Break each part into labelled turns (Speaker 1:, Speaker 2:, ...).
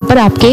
Speaker 1: पर आपके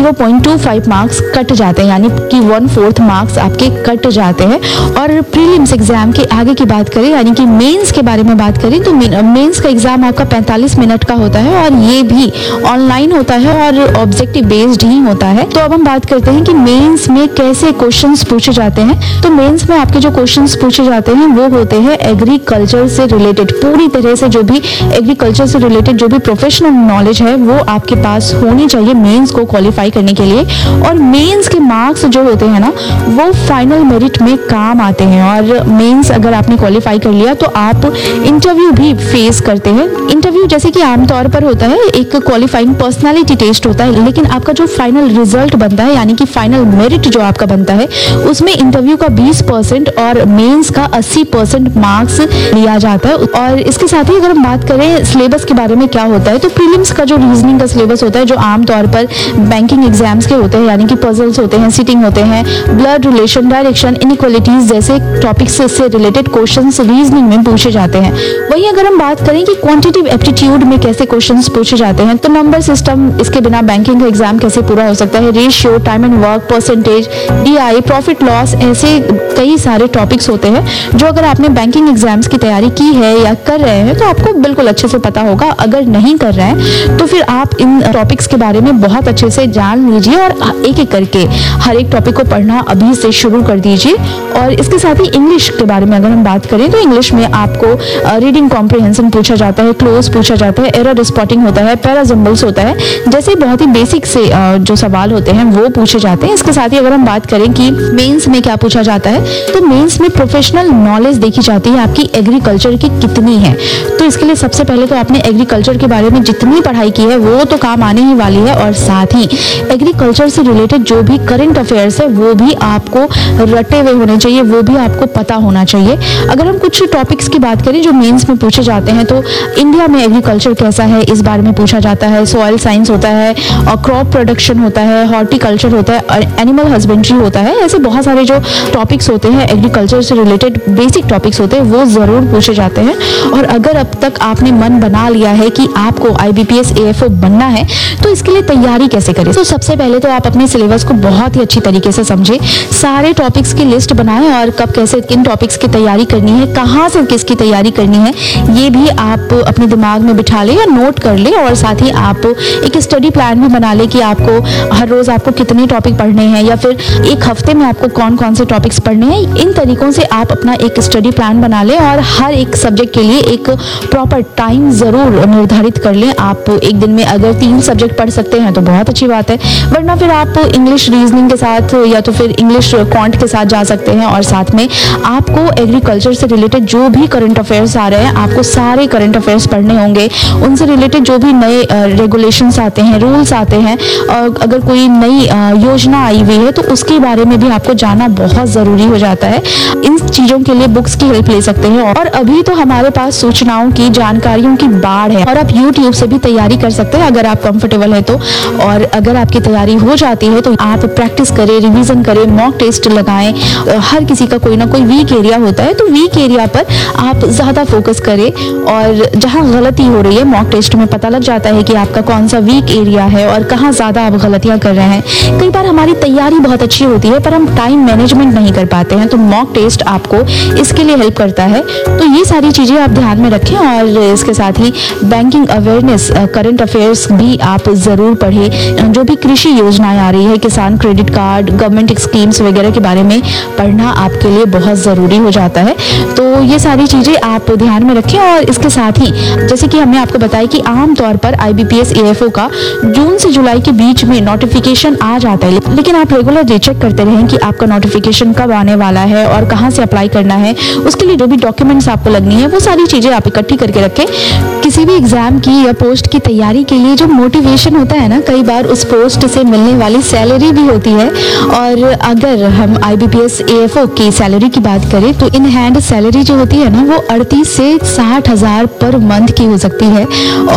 Speaker 1: 0.25 marks cut जाते हैं, यानी कि 1/4 मार्क्स आपके कट जाते हैं। और प्रीलिम्स एग्जाम के आगे की बात करें, यानी कि मेंस के बारे में बात करें, तो मेंस का एग्जाम आपका 45 मिनट का होता है और ये भी ऑनलाइन होता है और ऑब्जेक्टिव बेस्ड ही होता है। तो अब हम बात करते हैं कि मेंस में कैसे क्वेश्चंस पूछे जाते हैं। तो मेंस में आपके जो क्वेश्चंस पूछे जाते हैं वो होते हैं एग्रीकल्चर से रिलेटेड, पूरी तरह से जो भी एग्रीकल्चर से रिलेटेड जो भी प्रोफेशनल नॉलेज है वो आपके पास होनी चाहिए मेंस को क्वालिफाई करने के लिए। और मेंस के मार्क्स जो होते हैं ना वो फाइनल मेरिट में काम आते हैं। और मेंस अगर आपने क्वालिफाई कर लिया तो आप इंटरव्यू भी फेस करते हैं। इंटरव्यू जैसे कि आमतौर पर होता है एक क्वालिफाइंग पर्सनालिटी टेस्ट होता है, लेकिन आपका जो फाइनल रिजल्ट बनता है यानी कि फाइनल मेरिट जो आपका बनता है उसमें इंटरव्यू का 20% और मेंस का 80% मार्क्स लिया जाता है। और इसके साथ ही अगर हम बात करें सिलेबस के बारे में क्या होता है, तो प्रीलिम्स का जो रीजनिंग का सिलेबस होता है जो आमतौर पर बैंकिंग एग्जाम्स के होते हैं, यानी कि पजल्स होते हैं, सिटिंग होते हैं, ब्लड रिलेशन, डायरेक्शन, इनइक्वालिटीज जैसे टॉपिक्स से रिलेटेड क्वेश्चंस रीजनिंग में पूछे जाते हैं। वहीं अगर हम बात करें कि क्वांटिटेटिव एप्टीट्यूड में कैसे क्वेश्चंस पूछे जाते हैं, तो नंबर सिस्टम, इसके बिना बैंकिंग का एग्जाम कैसे पूरा हो सकता है, ratio, time and work, percentage, DI, profit loss, ऐसे कई सारे टॉपिक्स होते हैं जो अगर आपने बैंकिंग एग्जाम्स की तैयारी की है या कर रहे हैं तो आपको बिल्कुल अच्छे से पता होगा। अगर नहीं कर रहे हैं तो फिर आप इन टॉपिक्स के बारे में बहुत अच्छे से जान लीजिए और एक एक करके हर एक टॉपिक को पढ़ना अभी से शुरू कर दीजिए। और इसके साथ ही इंग्लिश के बारे में अगर हम बात करें तो इंग्लिश में आपको रीडिंग कॉम्प्रिहेंशन पूछा जाता है, क्लोज पूछा जाता है, एरर स्पॉटिंग होता है, पैराजम्बल्स होता है, जैसे बहुत ही बेसिक से जो सवाल होते हैं वो पूछे जाते हैं। इसके साथ ही अगर हम बात करें कि मेंस में क्या पूछा जाता है, तो मेंस में प्रोफेशनल नॉलेज देखी जाती है आपकी एग्रीकल्चर की कितनी है। तो इसके लिए सबसे पहले तो आपने एग्रीकल्चर के बारे में जितनी पढ़ाई की है वो तो काम आने ही वाली है, और साथ ही एग्रीकल्चर से रिलेटेड जो भी करंट अफेयर्स है वो भी आपको रटे हुए होने चाहिए, वो भी आपको पता होना चाहिए। अगर हम कुछ टॉपिक्स की बात करें जो मेंस में पूछे जाते हैं, तो इंडिया में एग्रीकल्चर कैसा है इस बारे में पूछा जाता है, सॉइल साइंस होता है, और क्रॉप प्रोडक्शन होता है, हॉर्टिकल्चर होता है, और एनिमल हस्बेंड्री होता है। ऐसे बहुत सारे जो टॉपिक्स होते हैं एग्रीकल्चर से रिलेटेड बेसिक टॉपिक्स होते हैं वो जरूर पूछे जाते हैं। और अगर अब तक आपने मन बना लिया है कि आपको IBPS AFO बनना है तो इसके लिए तैयारी कैसे करें, तो सबसे पहले तो आप अपने सिलेबस को बहुत ही अच्छी तरीके से समझें, सारे टॉपिक्स की लिस्ट बनाएं और कब कैसे किन टॉपिक्स की तैयारी करनी है, कहाँ से किसकी तैयारी करनी है, ये भी आप अपने दिमाग में बिठा लें या नोट कर लें। और साथ ही आप एक स्टडी प्लान भी बना लें कि आपको हर रोज आपको कितने टॉपिक पढ़ने हैं या फिर एक हफ्ते में आपको कौन कौन से टॉपिक्स पढ़ने हैं। इन तरीकों से आप अपना एक स्टडी प्लान बना लें और हर एक सब्जेक्ट के लिए एक प्रॉपर टाइम जरूर निर्धारित कर लें। आप एक दिन में अगर 3 सब्जेक्ट पढ़ सकते हैं तो बहुत अच्छी बात है, वरना फिर आप इंग्लिश रीजनिंग के साथ या तो फिर इंग्लिश क्वांट के साथ जा सकते हैं। और साथ में आपको एग्रीकल्चर से रिलेटेड जो भी करंट अफेयर्स आ रहे हैं आपको सारे करंट अफेयर्स पढ़ने होंगे, उनसे रिलेटेड जो भी नए रेगुलेशंस आते हैं, रूल्स आते हैं, अगर कोई नई योजना आई हुई है तो उसके बारे में भी आपको जानना बहुत जरूरी हो जाता है। इन चीजों के लिए बुक्स की हेल्प ले सकते हैं। और अभी तो हमारे पास सूचनाओं की, जानकारियों की बाढ़ है और आप YouTube से भी तैयारी कर सकते हैं अगर आप कंफर्टेबल है तो। और अगर आपकी तैयारी हो जाती है तो आप प्रैक्टिस करें, रिवीजन करें, मॉक टेस्ट लगाएं। हर किसी का कोई ना कोई वीक एरिया होता है, तो वीक एरिया पर आप ज्यादा फोकस करें और जहां गलती हो रही है मॉक टेस्ट में पता लग जाता है कि आपका कौन सा वीक एरिया है और कहां ज्यादा आप गलतियां कर रहे हैं। कई बार हमारी तैयारी बहुत अच्छी होती है पर हम टाइम मैनेजमेंट नहीं कर पाते हैं, तो मॉक टेस्ट आपको इसके लिए हेल्प करता है। तो ये सारी चीजें आप ध्यान में रखें। और इसके साथ ही बैंकिंग अवेयरनेस, करंट अफेयर्स भी आप जरूर पढ़ें। जो भी कृषि योजनाएं आ रही है, किसान क्रेडिट कार्ड, गवर्नमेंट स्कीम्स वगैरह के बारे में पढ़ना आपके लिए बहुत जरूरी हो जाता है। तो ये सारी चीजें आप ध्यान में रखें। और इसके साथ ही जैसे कि हमने आपको बताया कि आमतौर पर IBPS AFO का जून से जुलाई के बीच में नोटिफिकेशन आ जाता है, लेकिन आप रेगुलर चेक करते रहें कि आपका नोटिफिकेशन कब आने वाला है और कहां से अप्लाई करना है। उसके लिए जो भी डॉक्यूमेंट्स आपको लगनी है वो सारी चीजें आप इकट्ठी करके रखें। किसी भी एग्जाम की या पोस्ट की तैयारी के लिए जो मोटिवेशन होता है ना, कई बार उस पोस्ट से मिलने वाली सैलरी भी होती है। और अगर हम IBPS AFO की सैलरी की बात करें तो इन हैंड सैलरी जो होती है ना वो 38 से 60 हजार पर मंथ की हो सकती है,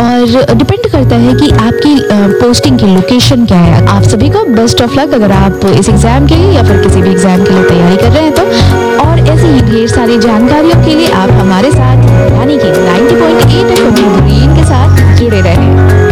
Speaker 1: और डिपेंड करता है कि आपकी पोस्टिंग की लोकेशन क्या है। आप सभी को बेस्ट ऑफ लक अगर आप इस एग्जाम के लिए या फिर किसी भी एग्जाम के लिए तैयारी कर रहे हैं तो। और ऐसी ही ढेर सारी जानकारियों के लिए आप हमारे साथ यानी कि 90.8 FM ग्रीन के साथ जुड़े रहें।